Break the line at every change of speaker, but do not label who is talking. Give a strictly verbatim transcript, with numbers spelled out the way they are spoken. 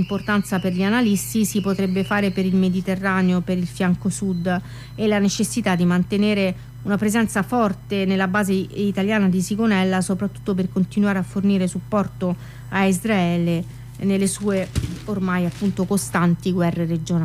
Importanza per gli analisti si potrebbe fare per il Mediterraneo, per il fianco sud, e la necessità di mantenere una presenza forte nella base italiana di Sigonella, soprattutto per continuare a fornire supporto a Israele nelle sue ormai appunto costanti guerre regionali.